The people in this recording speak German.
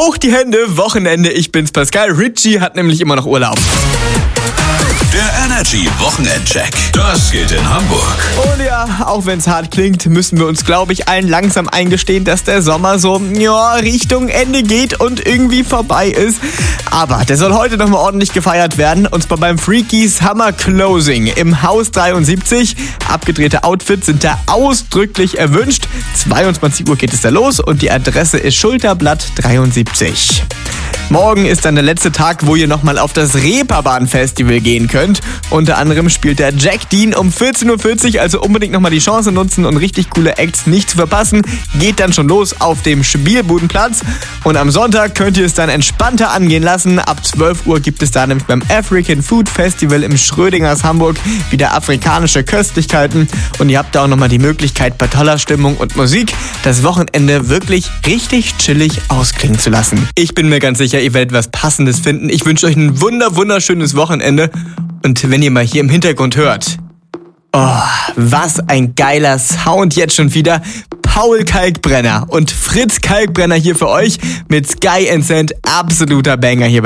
Hoch die Hände, Wochenende, ich bin's Pascal. Richie hat nämlich immer noch Urlaub. Der Energy Wochenendcheck. Das geht in Hamburg. Und ja, auch wenn's hart klingt, müssen wir uns, glaube ich, allen langsam eingestehen, dass der Sommer so Richtung Ende geht und irgendwie vorbei ist. Aber der soll heute nochmal ordentlich gefeiert werden. Und zwar beim Freaky Summer Closing im Haus 73. Abgedrehte Outfits sind da ausdrücklich erwünscht. 22 Uhr geht es da los und die Adresse ist Schulterblatt 73. Morgen ist dann der letzte Tag, wo ihr nochmal auf das Reeperbahn-Festival gehen könnt. Unter anderem spielt der Jack Dean um 14.40 Uhr, also unbedingt nochmal die Chance nutzen und richtig coole Acts nicht zu verpassen. Geht dann schon los auf dem Spielbudenplatz. Und am Sonntag könnt ihr es dann entspannter angehen lassen. Ab 12 Uhr gibt es da nämlich beim African Food Festival im Schrödingers Hamburg wieder afrikanische Köstlichkeiten. Und ihr habt da auch nochmal die Möglichkeit, bei toller Stimmung und Musik das Wochenende wirklich richtig chillig ausklingen zu lassen. Ich bin mir ganz sicher, ihr werdet was Passendes finden. Ich wünsche euch ein wunderschönes Wochenende. Und wenn ihr mal hier im Hintergrund hört, oh, was ein geiler Sound jetzt schon wieder. Paul Kalkbrenner und Fritz Kalkbrenner hier für euch mit Sky & Sand, absoluter Banger hier.